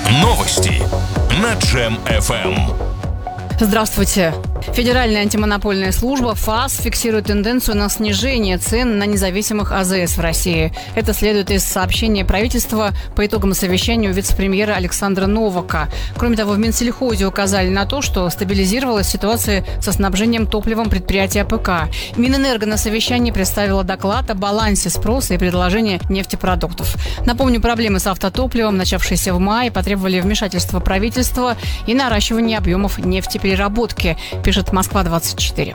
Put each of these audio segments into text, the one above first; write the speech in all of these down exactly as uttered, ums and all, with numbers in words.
Новости на Джем эф эм. Здравствуйте. Федеральная антимонопольная служба ФАС фиксирует тенденцию на снижение цен на независимых а зэ эс в России. Это следует из сообщения правительства по итогам совещания у вице-премьера Александра Новака. Кроме того, в Минсельхозе указали на то, что стабилизировалась ситуация со снабжением топливом предприятия а пэ ка. Минэнерго на совещании представила доклад о балансе спроса и предложения нефтепродуктов. Напомню, проблемы с автотопливом, начавшиеся в мае, потребовали вмешательства правительства и наращивания объемов нефтепереработки, пишет Москва двадцать четыре.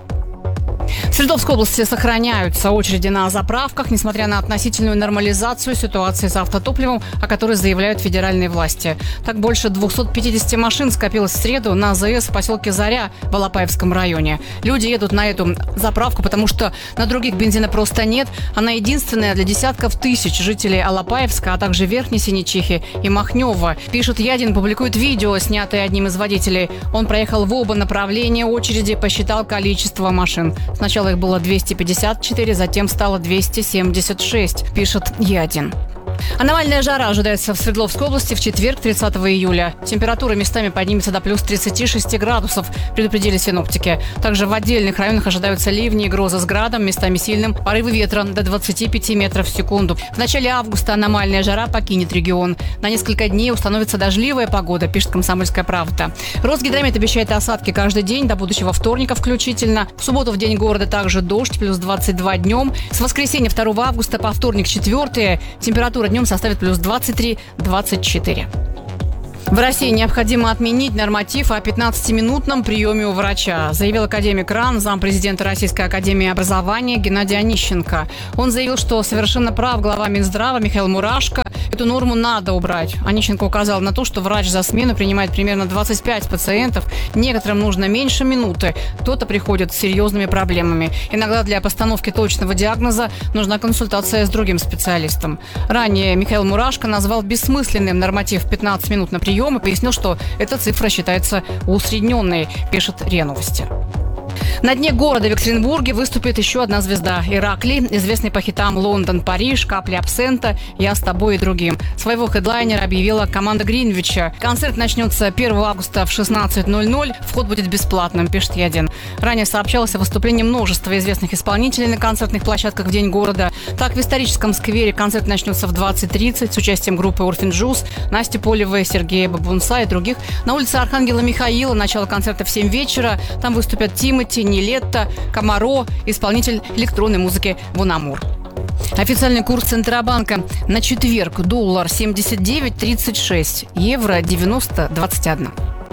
В Свердловской области сохраняются очереди на заправках, несмотря на относительную нормализацию ситуации с автотопливом, о которой заявляют федеральные власти. Так, больше двести пятьдесят машин скопилось в среду на а зэ эс в поселке Заря в Алапаевском районе. Люди едут на эту заправку, потому что на других бензина просто нет. Она единственная для десятков тысяч жителей Алапаевска, а также Верхней Синечихи и Махнева. Пишет Ядин, публикует видео, снятое одним из водителей. Он проехал в оба направления очереди, посчитал количество машин. Сначала их было двести пятьдесят четыре, затем стало двести семьдесят шесть, пишет Ядин. Аномальная жара ожидается в Свердловской области в четверг, тридцатого июля. Температура местами поднимется до плюс тридцати шести градусов, предупредили синоптики. Также в отдельных районах ожидаются ливни и грозы с градом, местами сильным, порывы ветра до двадцати пяти метров в секунду. В начале августа аномальная жара покинет регион. На несколько дней установится дождливая погода, пишет «Комсомольская правда». Росгидромет обещает осадки каждый день до будущего вторника включительно. В субботу в день города также дождь, плюс двадцать два днем. С воскресенья второго августа по вторник четвёртого температура днем составит плюс двадцать три - двадцать четыре. В России необходимо отменить норматив о пятнадцатиминутном приеме у врача, заявил академик РАН, зампрезидента Российской академии образования Геннадий Онищенко. Он заявил, что совершенно прав глава Минздрава Михаил Мурашко. Эту норму надо убрать. Онищенко указал на то, что врач за смену принимает примерно двадцать пять пациентов. Некоторым нужно меньше минуты. Кто-то приходит с серьезными проблемами. Иногда для постановки точного диагноза нужна консультация с другим специалистом. Ранее Михаил Мурашко назвал бессмысленным норматив пятнадцать минут на прием и пояснил, что эта цифра считается усредненной, пишет РИА Новости. На дне города в Екатеринбурге выступит еще одна звезда – Иракли, известный по хитам «Лондон», «Париж», «Капли абсента», «Я с тобой» и другим. Своего хедлайнера объявила команда Гринвича. Концерт начнется первого августа в шестнадцать ноль ноль. Вход будет бесплатным, пишет Ядин. Ранее сообщалось о выступлении множества известных исполнителей на концертных площадках в день города. Так, в историческом сквере концерт начнется в двадцать тридцать с участием группы Урфин Джюс, Насти Полевой, Сергея Бабунца и других. На улице Архангела Михаила начало концерта в семь вечера. Там выступят Тимати, Нилетто, Комаро, исполнитель электронной музыки Вунамур. Официальный курс Центробанка на четверг: доллар семьдесят девять тридцать шесть, евро девяносто двадцать один.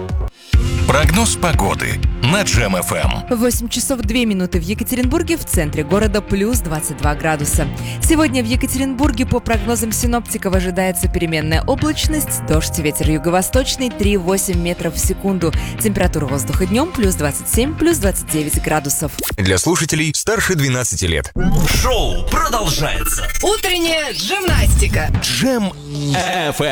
Прогноз погоды на Джем эф эм. восемь часов две минуты в Екатеринбурге, в центре города плюс двадцать два градуса. Сегодня в Екатеринбурге по прогнозам синоптиков ожидается переменная облачность, дождь, ветер юго-восточный три - восемь метров в секунду. Температура воздуха днем плюс двадцать семь, плюс двадцать девять градусов. Для слушателей старше двенадцати лет. Шоу продолжается. Утренняя гимнастика. Джем эф эм.